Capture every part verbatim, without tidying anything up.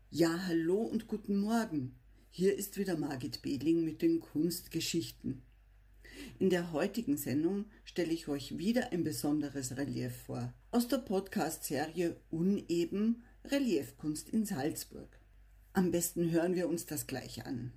Ja, hallo und guten Morgen. Hier ist wieder Margit Bedling mit den Kunstgeschichten. In der heutigen Sendung stelle ich euch wieder ein besonderes Relief vor. Aus der Podcast-Serie Uneben – Reliefkunst in Salzburg. Am besten hören wir uns das gleich an.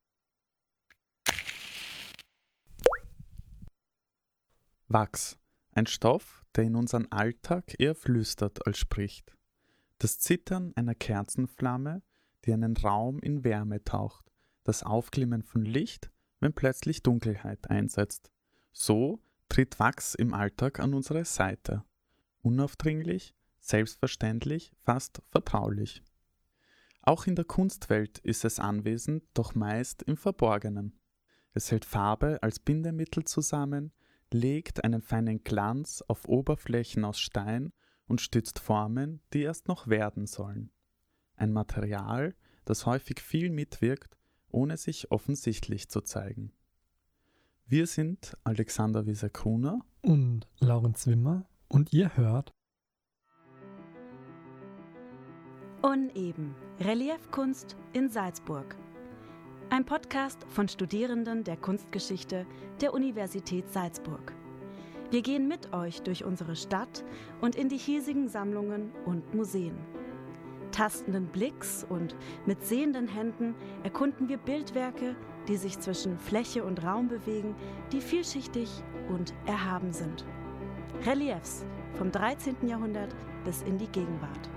Wachs. Ein Stoff, der in unseren Alltag eher flüstert als spricht. Das Zittern einer Kerzenflamme, die einen Raum in Wärme taucht, das Aufglimmen von Licht, wenn plötzlich Dunkelheit einsetzt. So tritt Wachs im Alltag an unsere Seite. Unaufdringlich, selbstverständlich, fast vertraulich. Auch in der Kunstwelt ist es anwesend, doch meist im Verborgenen. Es hält Farbe als Bindemittel zusammen, legt einen feinen Glanz auf Oberflächen aus Stein und stützt Formen, die erst noch werden sollen. Ein Material, das häufig viel mitwirkt, ohne sich offensichtlich zu zeigen. Wir sind Alexander Wieser-Gruner und Laurenz Wimmer und ihr hört Uneben – Reliefkunst in Salzburg. Ein Podcast von Studierenden der Kunstgeschichte der Universität Salzburg. Wir gehen mit euch durch unsere Stadt und in die hiesigen Sammlungen und Museen. Tastenden Blicks und mit sehenden Händen erkunden wir Bildwerke, die sich zwischen Fläche und Raum bewegen, die vielschichtig und erhaben sind. Reliefs vom dreizehnten Jahrhundert bis in die Gegenwart.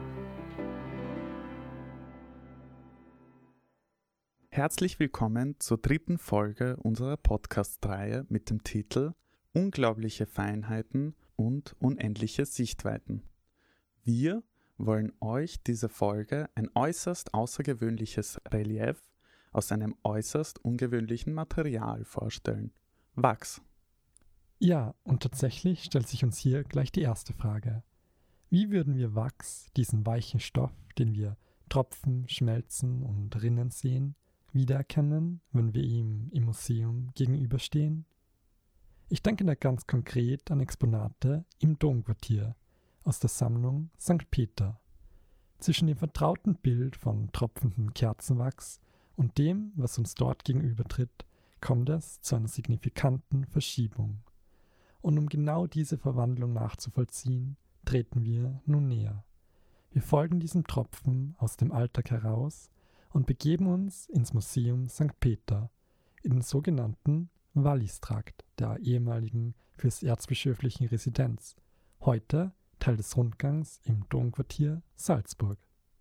Herzlich willkommen zur dritten Folge unserer Podcast-Reihe mit dem Titel Unglaubliche Feinheiten und unendliche Sichtweiten. Wir wollen euch diese Folge ein äußerst außergewöhnliches Relief aus einem äußerst ungewöhnlichen Material vorstellen: Wachs. Ja, und tatsächlich stellt sich uns hier gleich die erste Frage. Wie würden wir Wachs, diesen weichen Stoff, den wir tropfen, schmelzen und rinnen sehen, wiedererkennen, wenn wir ihm im Museum gegenüberstehen? Ich denke da ganz konkret an Exponate im Domquartier aus der Sammlung Sankt Peter. Zwischen dem vertrauten Bild von tropfendem Kerzenwachs und dem, was uns dort gegenübertritt, kommt es zu einer signifikanten Verschiebung. Und um genau diese Verwandlung nachzuvollziehen, treten wir nun näher. Wir folgen diesem Tropfen aus dem Alltag heraus und begeben uns ins Museum Sankt Peter, in den sogenannten Wallistrakt der ehemaligen fürsterzbischöflichen Residenz, heute Teil des Rundgangs im Domquartier Salzburg.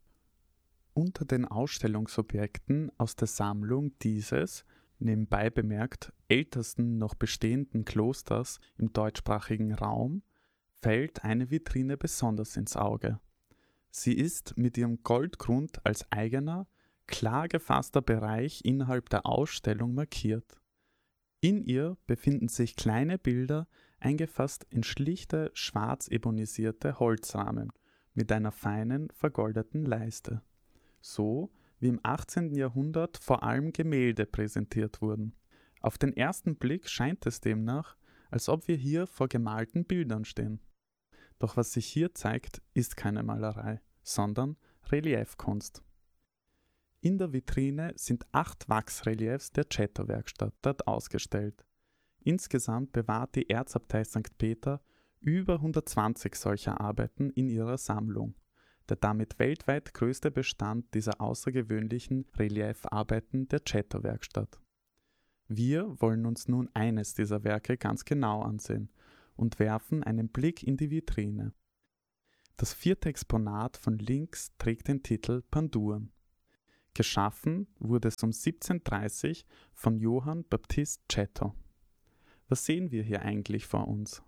Unter den Ausstellungsobjekten aus der Sammlung dieses, nebenbei bemerkt, ältesten noch bestehenden Klosters im deutschsprachigen Raum, fällt eine Vitrine besonders ins Auge. Sie ist mit ihrem Goldgrund als eigener, klar gefasster Bereich innerhalb der Ausstellung markiert. In ihr befinden sich kleine Bilder, eingefasst in schlichte, schwarz ebonisierte Holzrahmen mit einer feinen, vergoldeten Leiste. So wie im achtzehnten Jahrhundert vor allem Gemälde präsentiert wurden. Auf den ersten Blick scheint es demnach, als ob wir hier vor gemalten Bildern stehen. Doch was sich hier zeigt, ist keine Malerei, sondern Reliefkunst. In der Vitrine sind acht Wachsreliefs der Cetto-Werkstatt dort ausgestellt. Insgesamt bewahrt die Erzabtei Sankt Peter über hundertzwanzig solcher Arbeiten in ihrer Sammlung, der damit weltweit größte Bestand dieser außergewöhnlichen Reliefarbeiten der Cetto-Werkstatt. Wir wollen uns nun eines dieser Werke ganz genau ansehen und werfen einen Blick in die Vitrine. Das vierte Exponat von links trägt den Titel Panduren. Geschaffen wurde es um siebzehnhundertdreißig von Johann Baptist Cetto. Was sehen wir hier eigentlich vor uns?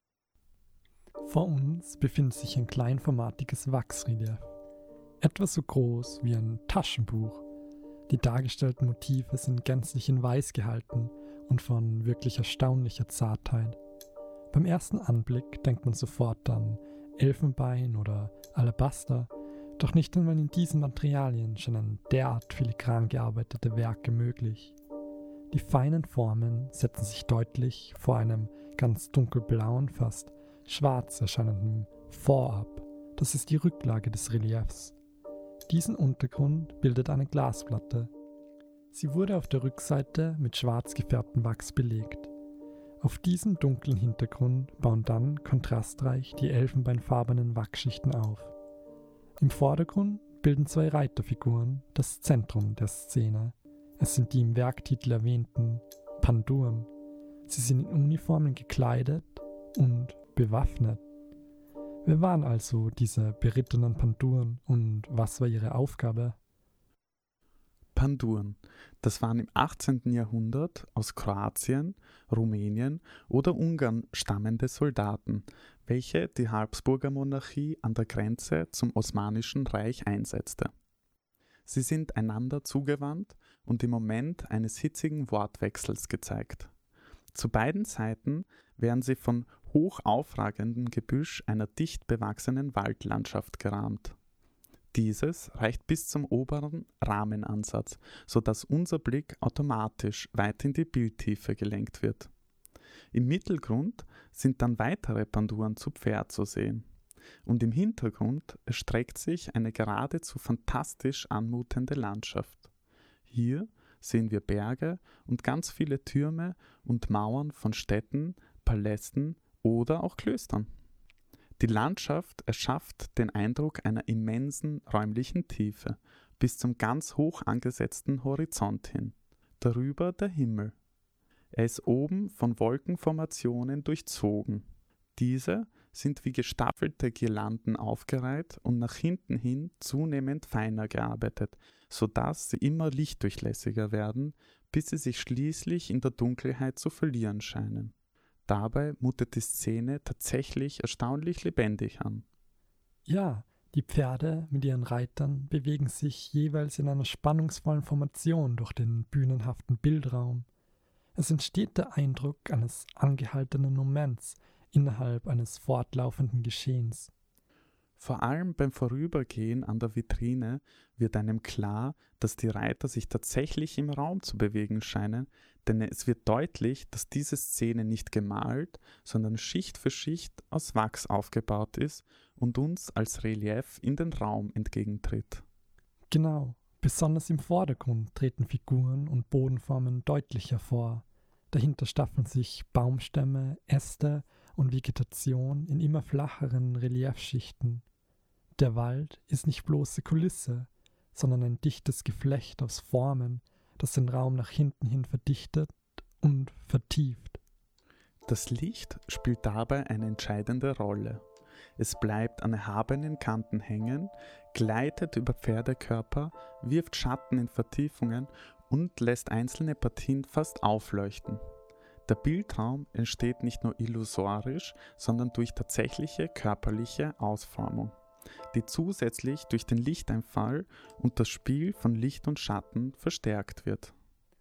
Vor uns befindet sich ein kleinformatiges Wachsrelief, etwa so groß wie ein Taschenbuch. Die dargestellten Motive sind gänzlich in Weiß gehalten und von wirklich erstaunlicher Zartheit. Beim ersten Anblick denkt man sofort an Elfenbein oder Alabaster, doch nicht einmal in diesen Materialien scheinen derart filigran gearbeitete Werke möglich. Die feinen Formen setzen sich deutlich vor einem ganz dunkelblauen, fast schwarz erscheinenden Fond ab. Das ist die Rücklage des Reliefs. Diesen Untergrund bildet eine Glasplatte. Sie wurde auf der Rückseite mit schwarz gefärbtem Wachs belegt. Auf diesem dunklen Hintergrund bauen dann kontrastreich die elfenbeinfarbenen Wachsschichten auf. Im Vordergrund bilden zwei Reiterfiguren das Zentrum der Szene. Es sind die im Werktitel erwähnten Panduren. Sie sind in Uniformen gekleidet und bewaffnet. Wer waren also diese berittenen Panduren und was war ihre Aufgabe? Panduren, das waren im achtzehnten Jahrhundert aus Kroatien, Rumänien oder Ungarn stammende Soldaten, welche die Habsburger Monarchie an der Grenze zum Osmanischen Reich einsetzte. Sie sind einander zugewandt und im Moment eines hitzigen Wortwechsels gezeigt. Zu beiden Seiten werden sie von hoch aufragendem Gebüsch einer dicht bewachsenen Waldlandschaft gerahmt. Dieses reicht bis zum oberen Rahmenansatz, sodass unser Blick automatisch weit in die Bildtiefe gelenkt wird. Im Mittelgrund sind dann weitere Panduren zu Pferd zu sehen. Und im Hintergrund erstreckt sich eine geradezu fantastisch anmutende Landschaft. Hier sehen wir Berge und ganz viele Türme und Mauern von Städten, Palästen oder auch Klöstern. Die Landschaft erschafft den Eindruck einer immensen räumlichen Tiefe bis zum ganz hoch angesetzten Horizont hin. Darüber der Himmel. Er ist oben von Wolkenformationen durchzogen. Diese sind wie gestaffelte Girlanden aufgereiht und nach hinten hin zunehmend feiner gearbeitet, sodass sie immer lichtdurchlässiger werden, bis sie sich schließlich in der Dunkelheit zu verlieren scheinen. Dabei mutet die Szene tatsächlich erstaunlich lebendig an. Ja, die Pferde mit ihren Reitern bewegen sich jeweils in einer spannungsvollen Formation durch den bühnenhaften Bildraum. Es entsteht der Eindruck eines angehaltenen Moments innerhalb eines fortlaufenden Geschehens. Vor allem beim Vorübergehen an der Vitrine wird einem klar, dass die Reiter sich tatsächlich im Raum zu bewegen scheinen, denn es wird deutlich, dass diese Szene nicht gemalt, sondern Schicht für Schicht aus Wachs aufgebaut ist und uns als Relief in den Raum entgegentritt. Genau, besonders im Vordergrund treten Figuren und Bodenformen deutlich hervor. Dahinter staffeln sich Baumstämme, Äste und Vegetation in immer flacheren Reliefschichten. Der Wald ist nicht bloße Kulisse, sondern ein dichtes Geflecht aus Formen, das den Raum nach hinten hin verdichtet und vertieft. Das Licht spielt dabei eine entscheidende Rolle. Es bleibt an erhabenen Kanten hängen, gleitet über Pferdekörper, wirft Schatten in Vertiefungen und lässt einzelne Partien fast aufleuchten. Der Bildraum entsteht nicht nur illusorisch, sondern durch tatsächliche körperliche Ausformung, die zusätzlich durch den Lichteinfall und das Spiel von Licht und Schatten verstärkt wird.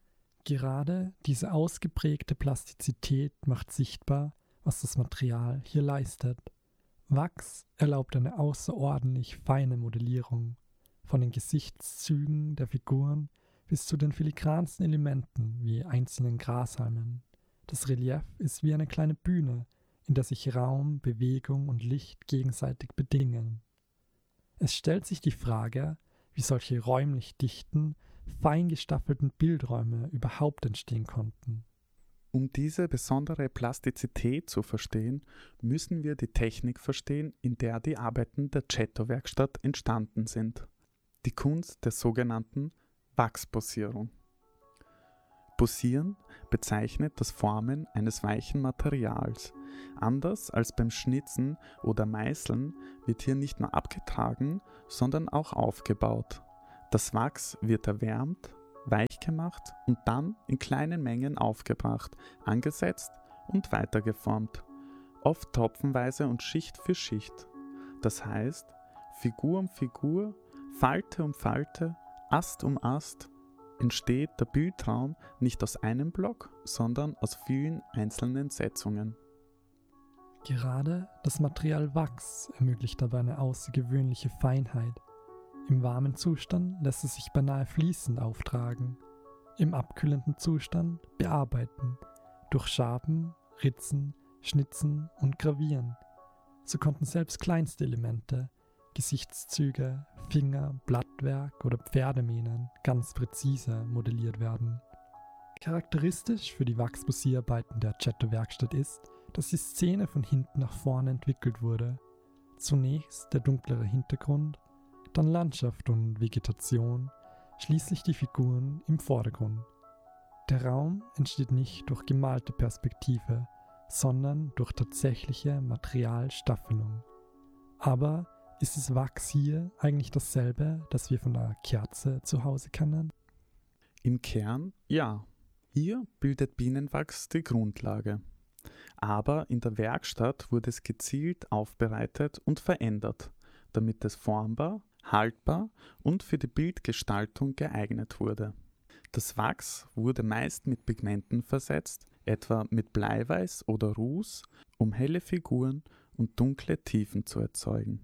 Gerade diese ausgeprägte Plastizität macht sichtbar, was das Material hier leistet. Wachs erlaubt eine außerordentlich feine Modellierung, von den Gesichtszügen der Figuren bis zu den filigransten Elementen wie einzelnen Grashalmen. Das Relief ist wie eine kleine Bühne, in der sich Raum, Bewegung und Licht gegenseitig bedingen. Es stellt sich die Frage, wie solche räumlich dichten, fein gestaffelten Bildräume überhaupt entstehen konnten. Um diese besondere Plastizität zu verstehen, müssen wir die Technik verstehen, in der die Arbeiten der Cetto-Werkstatt entstanden sind. Die Kunst der sogenannten Wachsbossierung. Bossieren bezeichnet das Formen eines weichen Materials. Anders als beim Schnitzen oder Meißeln wird hier nicht nur abgetragen, sondern auch aufgebaut. Das Wachs wird erwärmt, weich gemacht und dann in kleinen Mengen aufgebracht, angesetzt und weitergeformt, oft tropfenweise und Schicht für Schicht. Das heißt, Figur um Figur, Falte um Falte, Ast um Ast, entsteht der Bildraum nicht aus einem Block, sondern aus vielen einzelnen Setzungen. Gerade das Material Wachs ermöglicht dabei eine außergewöhnliche Feinheit. Im warmen Zustand lässt es sich beinahe fließend auftragen, im abkühlenden Zustand bearbeiten, durchschaben, ritzen, schnitzen und gravieren. So konnten selbst kleinste Elemente, Gesichtszüge, Finger, Blattwerk oder Pferdemähnen ganz präzise modelliert werden. Charakteristisch für die Wachsposierarbeiten der Cetto-Werkstatt ist, dass die Szene von hinten nach vorne entwickelt wurde. Zunächst der dunklere Hintergrund, dann Landschaft und Vegetation, schließlich die Figuren im Vordergrund. Der Raum entsteht nicht durch gemalte Perspektive, sondern durch tatsächliche Materialstaffelung. Aber ist das Wachs hier eigentlich dasselbe, das wir von der Kerze zu Hause kennen? Im Kern ja. Hier bildet Bienenwachs die Grundlage. Aber in der Werkstatt wurde es gezielt aufbereitet und verändert, damit es formbar, haltbar und für die Bildgestaltung geeignet wurde. Das Wachs wurde meist mit Pigmenten versetzt, etwa mit Bleiweiß oder Ruß, um helle Figuren und dunkle Tiefen zu erzeugen.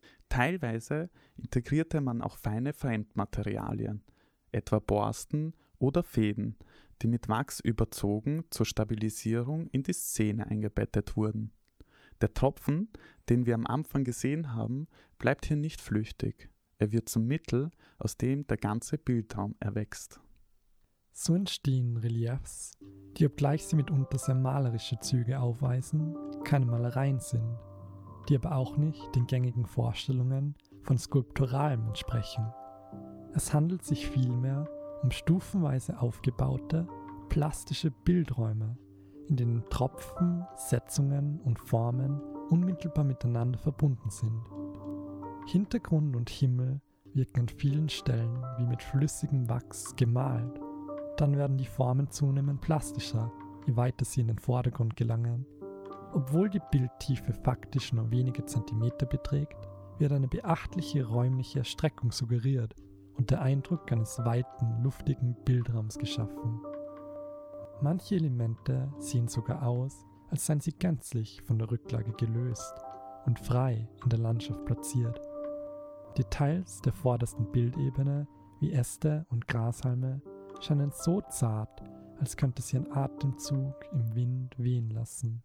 Teilweise integrierte man auch feine Fremdmaterialien, etwa Borsten oder Fäden, die mit Wachs überzogen zur Stabilisierung in die Szene eingebettet wurden. Der Tropfen, den wir am Anfang gesehen haben, bleibt hier nicht flüchtig. Er wird zum Mittel, aus dem der ganze Bildraum erwächst. So entstehen Reliefs, die, obgleich sie mitunter sehr malerische Züge aufweisen, keine Malereien sind, die aber auch nicht den gängigen Vorstellungen von Skulpturalem entsprechen. Es handelt sich vielmehr um stufenweise aufgebaute, plastische Bildräume, in denen Tropfen, Setzungen und Formen unmittelbar miteinander verbunden sind. Hintergrund und Himmel wirken an vielen Stellen wie mit flüssigem Wachs gemalt. Dann werden die Formen zunehmend plastischer, je weiter sie in den Vordergrund gelangen. Obwohl die Bildtiefe faktisch nur wenige Zentimeter beträgt, wird eine beachtliche räumliche Erstreckung suggeriert und der Eindruck eines weiten, luftigen Bildraums geschaffen. Manche Elemente sehen sogar aus, als seien sie gänzlich von der Rücklage gelöst und frei in der Landschaft platziert. Details der vordersten Bildebene, wie Äste und Grashalme, scheinen so zart, als könnte sie ein Atemzug im Wind wehen lassen.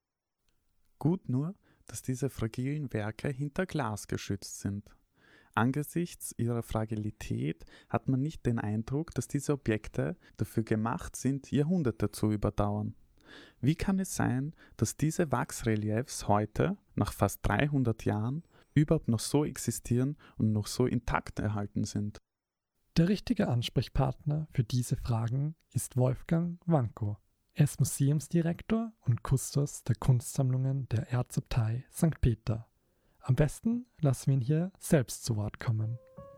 Gut nur, dass diese fragilen Werke hinter Glas geschützt sind. Angesichts ihrer Fragilität hat man nicht den Eindruck, dass diese Objekte dafür gemacht sind, Jahrhunderte zu überdauern. Wie kann es sein, dass diese Wachsreliefs heute, nach fast dreihundert Jahren, überhaupt noch so existieren und noch so intakt erhalten sind? Der richtige Ansprechpartner für diese Fragen ist Wolfgang Wanko. Er ist Museumsdirektor und Kustos der Kunstsammlungen der Erzabtei Sankt Peter. Am besten lassen wir ihn hier selbst zu Wort kommen.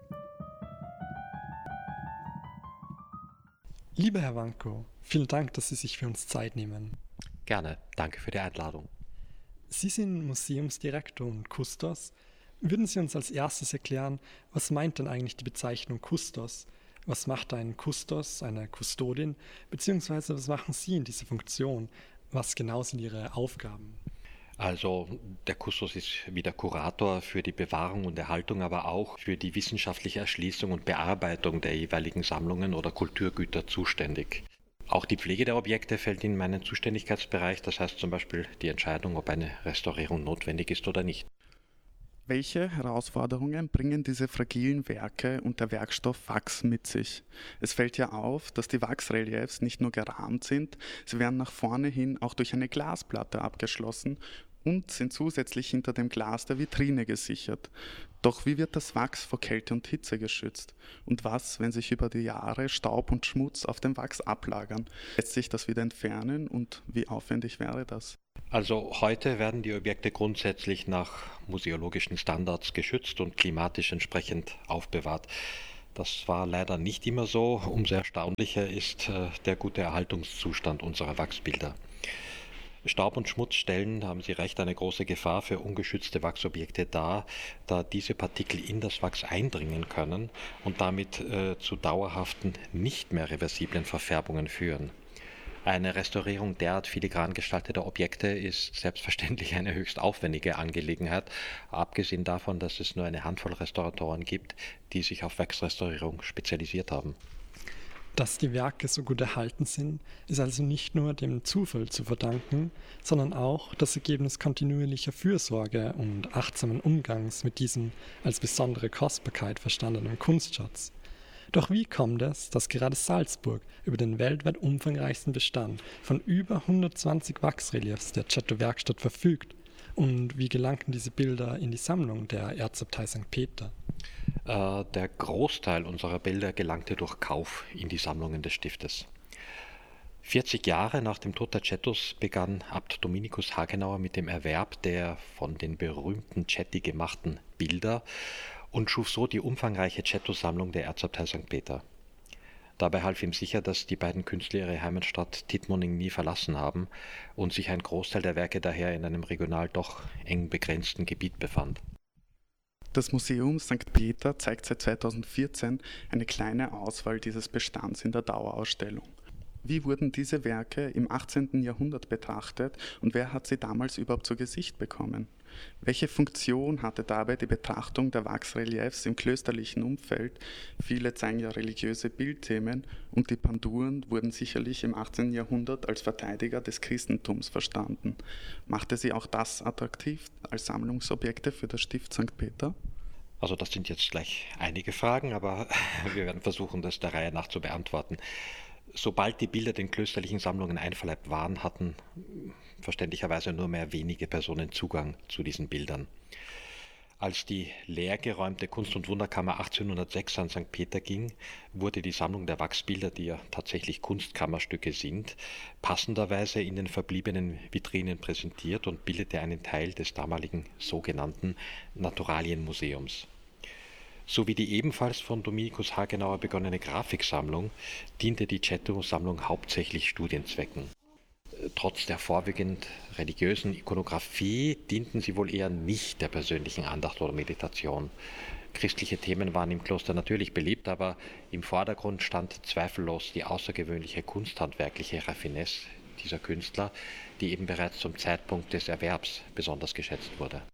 Lieber Herr Wanko, vielen Dank, dass Sie sich für uns Zeit nehmen. Gerne, danke für die Einladung. Sie sind Museumsdirektor und Kustos. Würden Sie uns als erstes erklären, was meint denn eigentlich die Bezeichnung Kustos? Was macht ein Kustos, eine Kustodin, beziehungsweise was machen Sie in dieser Funktion? Was genau sind Ihre Aufgaben? Also der Kustos ist wie der Kurator für die Bewahrung und Erhaltung, aber auch für die wissenschaftliche Erschließung und Bearbeitung der jeweiligen Sammlungen oder Kulturgüter zuständig. Auch die Pflege der Objekte fällt in meinen Zuständigkeitsbereich, das heißt zum Beispiel die Entscheidung, ob eine Restaurierung notwendig ist oder nicht. Welche Herausforderungen bringen diese fragilen Werke und der Werkstoff Wachs mit sich? Es fällt ja auf, dass die Wachsreliefs nicht nur gerahmt sind, sie werden nach vorne hin auch durch eine Glasplatte abgeschlossen und sind zusätzlich hinter dem Glas der Vitrine gesichert. Doch wie wird das Wachs vor Kälte und Hitze geschützt? Und was, wenn sich über die Jahre Staub und Schmutz auf dem Wachs ablagern? Lässt sich das wieder entfernen und wie aufwendig wäre das? Also heute werden die Objekte grundsätzlich nach museologischen Standards geschützt und klimatisch entsprechend aufbewahrt. Das war leider nicht immer so. Umso erstaunlicher ist äh, der gute Erhaltungszustand unserer Wachsbilder. Staub und Schmutz stellen, da haben Sie recht, eine große Gefahr für ungeschützte Wachsobjekte dar, da diese Partikel in das Wachs eindringen können und damit äh, zu dauerhaften, nicht mehr reversiblen Verfärbungen führen. Eine Restaurierung derart filigran gestalteter Objekte ist selbstverständlich eine höchst aufwendige Angelegenheit, abgesehen davon, dass es nur eine Handvoll Restauratoren gibt, die sich auf Wachsrestaurierung spezialisiert haben. Dass die Werke so gut erhalten sind, ist also nicht nur dem Zufall zu verdanken, sondern auch das Ergebnis kontinuierlicher Fürsorge und achtsamen Umgangs mit diesem als besondere Kostbarkeit verstandenen Kunstschatz. Doch wie kommt es, dass gerade Salzburg über den weltweit umfangreichsten Bestand von über hundertzwanzig Wachsreliefs der Cetto-Werkstatt verfügt? Und wie gelangten diese Bilder in die Sammlung der Erzabtei Sankt Peter? Äh, der Großteil unserer Bilder gelangte durch Kauf in die Sammlungen des Stiftes. vierzig Jahre nach dem Tod der Cettos begann Abt Dominikus Hagenauer mit dem Erwerb der von den berühmten Cetti gemachten Bilder und schuf so die umfangreiche Cetto-Sammlung der Erzabtei Sankt Peter. Dabei half ihm sicher, dass die beiden Künstler ihre Heimatstadt Tittmoning nie verlassen haben und sich ein Großteil der Werke daher in einem regional doch eng begrenzten Gebiet befand. Das Museum Sankt Peter zeigt seit zweitausendvierzehn eine kleine Auswahl dieses Bestands in der Dauerausstellung. Wie wurden diese Werke im achtzehnten Jahrhundert betrachtet und wer hat sie damals überhaupt zu Gesicht bekommen? Welche Funktion hatte dabei die Betrachtung der Wachsreliefs im klösterlichen Umfeld? Viele zeigen ja religiöse Bildthemen und die Panduren wurden sicherlich im achtzehnten Jahrhundert als Verteidiger des Christentums verstanden. Machte sie auch das attraktiv als Sammlungsobjekte für das Stift Sankt Peter? Also das sind jetzt gleich einige Fragen, aber wir werden versuchen, das der Reihe nach zu beantworten. Sobald die Bilder den klösterlichen Sammlungen einverleibt waren, hatten verständlicherweise nur mehr wenige Personen Zugang zu diesen Bildern. Als die leergeräumte Kunst- und Wunderkammer achtzehnhundertsechs an Sankt Peter ging, wurde die Sammlung der Wachsbilder, die ja tatsächlich Kunstkammerstücke sind, passenderweise in den verbliebenen Vitrinen präsentiert und bildete einen Teil des damaligen sogenannten Naturalienmuseums. Sowie die ebenfalls von Dominikus Hagenauer begonnene Grafiksammlung diente die Cetto-Sammlung hauptsächlich Studienzwecken. Trotz der vorwiegend religiösen Ikonographie dienten sie wohl eher nicht der persönlichen Andacht oder Meditation. Christliche Themen waren im Kloster natürlich beliebt, aber im Vordergrund stand zweifellos die außergewöhnliche kunsthandwerkliche Raffinesse dieser Künstler, die eben bereits zum Zeitpunkt des Erwerbs besonders geschätzt wurde.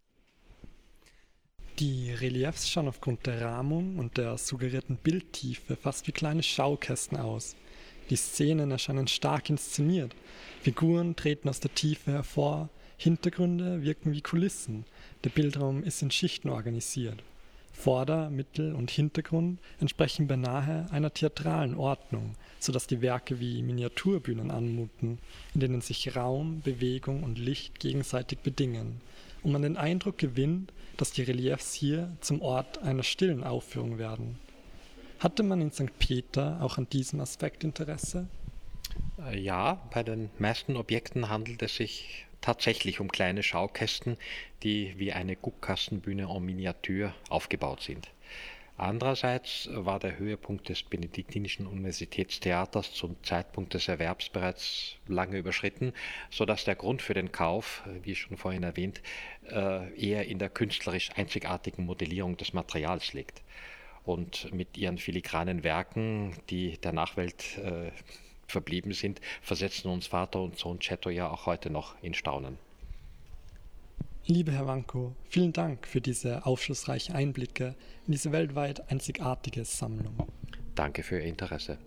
Die Reliefs schauen aufgrund der Rahmung und der suggerierten Bildtiefe fast wie kleine Schaukästen aus. Die Szenen erscheinen stark inszeniert. Figuren treten aus der Tiefe hervor, Hintergründe wirken wie Kulissen. Der Bildraum ist in Schichten organisiert. Vorder-, Mittel- und Hintergrund entsprechen beinahe einer theatralen Ordnung, sodass die Werke wie Miniaturbühnen anmuten, in denen sich Raum, Bewegung und Licht gegenseitig bedingen, und man den Eindruck gewinnt, dass die Reliefs hier zum Ort einer stillen Aufführung werden. Hatte man in Sankt Peter auch an diesem Aspekt Interesse? Ja, bei den meisten Objekten handelt es sich tatsächlich um kleine Schaukästen, die wie eine Guckkastenbühne en Miniatur aufgebaut sind. Andererseits war der Höhepunkt des Benediktinischen Universitätstheaters zum Zeitpunkt des Erwerbs bereits lange überschritten, sodass der Grund für den Kauf, wie schon vorhin erwähnt, eher in der künstlerisch einzigartigen Modellierung des Materials liegt. Und mit ihren filigranen Werken, die der Nachwelt äh, verblieben sind, versetzen uns Vater und Sohn Cetto ja auch heute noch in Staunen. Lieber Herr Wanko, vielen Dank für diese aufschlussreichen Einblicke in diese weltweit einzigartige Sammlung. Danke für Ihr Interesse.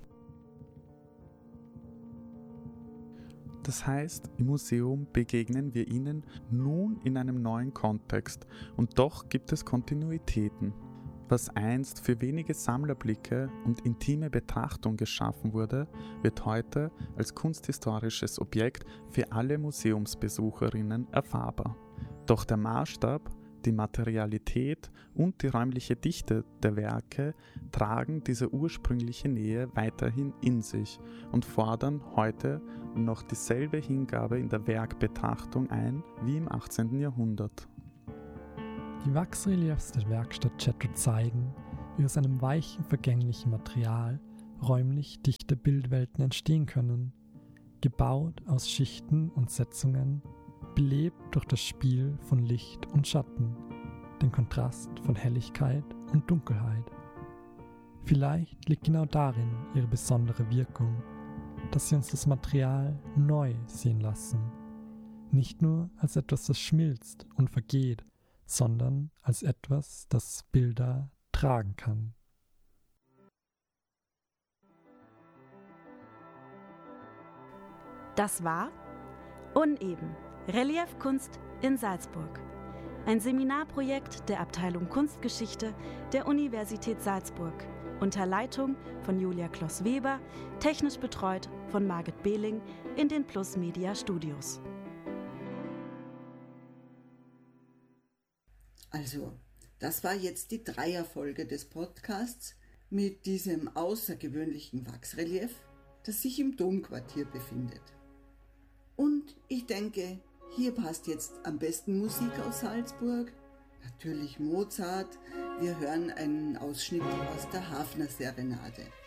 Das heißt, im Museum begegnen wir ihnen nun in einem neuen Kontext und doch gibt es Kontinuitäten. Was einst für wenige Sammlerblicke und intime Betrachtung geschaffen wurde, wird heute als kunsthistorisches Objekt für alle Museumsbesucherinnen erfahrbar. Doch der Maßstab, die Materialität und die räumliche Dichte der Werke tragen diese ursprüngliche Nähe weiterhin in sich und fordern heute noch dieselbe Hingabe in der Werkbetrachtung ein wie im achtzehnten Jahrhundert. Die Wachsreliefs der Werkstatt Cetto zeigen, wie aus einem weichen, vergänglichen Material räumlich dichte Bildwelten entstehen können, gebaut aus Schichten und Setzungen, belebt durch das Spiel von Licht und Schatten, den Kontrast von Helligkeit und Dunkelheit. Vielleicht liegt genau darin ihre besondere Wirkung, dass sie uns das Material neu sehen lassen, nicht nur als etwas, das schmilzt und vergeht, sondern als etwas, das Bilder tragen kann. Das war Uneben, Reliefkunst in Salzburg. Ein Seminarprojekt der Abteilung Kunstgeschichte der Universität Salzburg unter Leitung von Julia Kloss-Weber, technisch betreut von Margit Behling in den Plus Media Studios. Also, das war jetzt die Dreierfolge des Podcasts mit diesem außergewöhnlichen Wachsrelief, das sich im Domquartier befindet. Und ich denke, hier passt jetzt am besten Musik aus Salzburg, natürlich Mozart. Wir hören einen Ausschnitt aus der Hafner Serenade.